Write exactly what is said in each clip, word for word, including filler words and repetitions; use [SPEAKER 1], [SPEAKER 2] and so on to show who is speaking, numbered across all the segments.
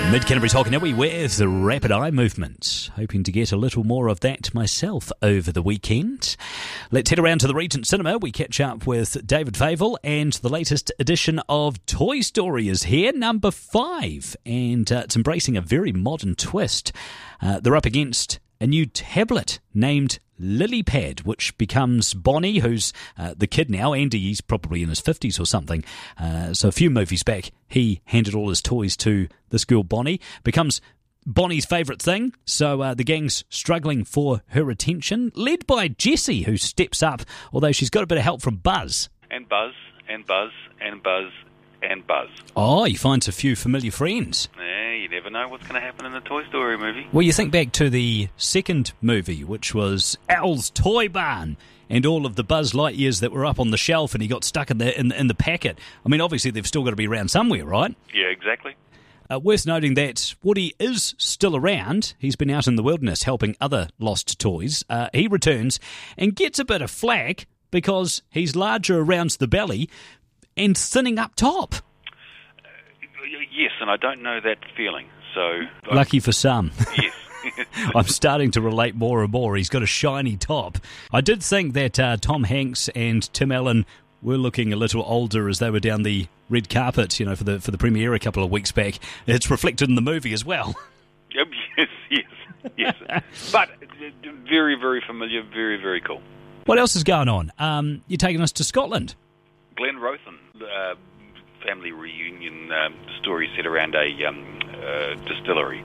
[SPEAKER 1] Mid-Canterbury's Hockanui with the rapid eye movement. Hoping to get a little more of that myself over the weekend. Let's head around to the Regent Cinema. We catch up with David Favour, and the latest edition of Toy Story is here, number five. And uh, it's embracing a very modern twist. Uh, they're up against a new tablet named Lilypad, which becomes Bonnie, who's uh, the kid now. Andy, he's probably in his fifties or something. Uh, so a few movies back, he handed all his toys to this girl, Bonnie. Becomes Bonnie's favourite thing, so uh, the gang's struggling for her attention, led by Jessie, who steps up, although she's got a bit of help from Buzz.
[SPEAKER 2] And Buzz, and Buzz, and Buzz, and Buzz.
[SPEAKER 1] Oh, he finds a few familiar friends.
[SPEAKER 2] Yeah, you never know what's going to happen in the Toy Story movie.
[SPEAKER 1] Well, you think back to the second movie, which was Al's Toy Barn, and all of the Buzz Lightyears that were up on the shelf, and he got stuck in the in, in the packet. I mean, obviously, they've still got to be around somewhere, right?
[SPEAKER 2] Yeah, exactly.
[SPEAKER 1] Uh, worth noting that Woody is still around. He's been out in the wilderness helping other lost toys. Uh, he returns and gets a bit of flack because he's larger around the belly and thinning up top.
[SPEAKER 2] Uh, yes, and I don't know that feeling, so...
[SPEAKER 1] Lucky for some.
[SPEAKER 2] Yes.
[SPEAKER 1] I'm starting to relate more and more. He's got a shiny top. I did think that uh, Tom Hanks and Tim Allen were looking a little older as they were down the red carpet, you know, for the for the premiere a couple of weeks back. It's reflected in the movie as well.
[SPEAKER 2] Yep, yes, yes, yes. But very, very familiar, very, very cool.
[SPEAKER 1] What else is going on? Um, you're taking us to Scotland.
[SPEAKER 2] Glen Rothen, uh, family reunion um, story set around a um, uh, distillery.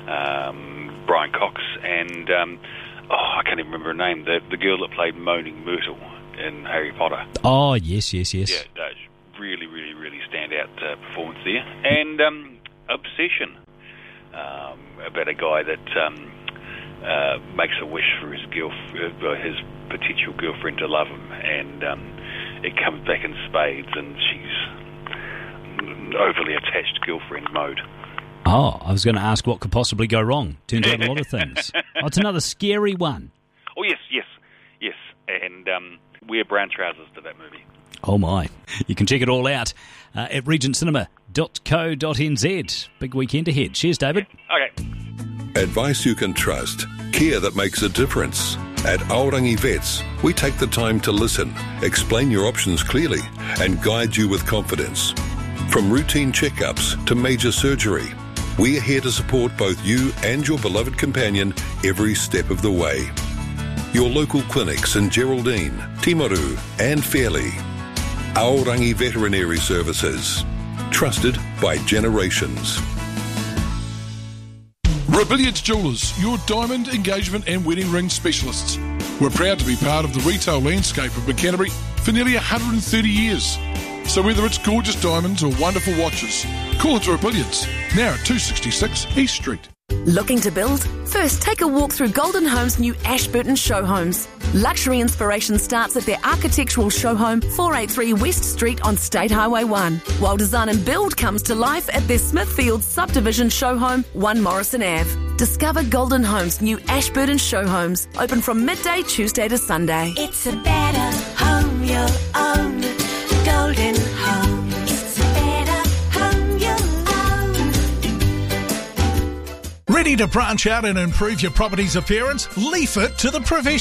[SPEAKER 2] Um, Brian Cox and, um, oh, I can't even remember her name, the, the girl that played Moaning Myrtle in Harry Potter.
[SPEAKER 1] Oh, yes, yes, yes.
[SPEAKER 2] Yeah, it does. Really, really, really stand out uh, performance there. And um, Obsession, um, about a guy that um, uh, makes a wish for his girl, uh, his potential girlfriend to love him, and um, it comes back in spades, and she's overly attached girlfriend mode.
[SPEAKER 1] Oh, I was going to ask what could possibly go wrong. Turns out a lot of things. Oh, it's another scary one.
[SPEAKER 2] Oh, yes, yes, yes. And um, wear brown trousers to that movie.
[SPEAKER 1] Oh, my. You can check it all out uh, at regent cinema dot co dot n z. Big weekend ahead. Cheers, David.
[SPEAKER 2] Okay.
[SPEAKER 3] Advice you can trust. Care that makes a difference. At Aorangi Vets, we take the time to listen, explain your options clearly, and guide you with confidence. From routine checkups to major surgery, we are here to support both you and your beloved companion every step of the way. Your local clinics in Geraldine, Timaru and Fairley. Aorangi Veterinary Services. Trusted by generations.
[SPEAKER 4] Rebellions Jewellers, your diamond, engagement and wedding ring specialists. We're proud to be part of the retail landscape of Canterbury for nearly one hundred thirty years. So whether it's gorgeous diamonds or wonderful watches, call it Rebellions, now at two sixty-six East Street.
[SPEAKER 5] Looking to build? First, take a walk through Golden Homes' new Ashburton Show Homes. Luxury inspiration starts at their architectural show home, four eighty-three West Street on State Highway one, while design and build comes to life at their Smithfield Subdivision Show Home, one Morrison Avenue. Discover Golden Homes' new Ashburton Show Homes, open from midday Tuesday to Sunday.
[SPEAKER 6] It's a better home you'll own. Golden Homes. It's a better home you'll own.
[SPEAKER 7] Ready to branch out and improve your property's appearance? Leave it to the professionals.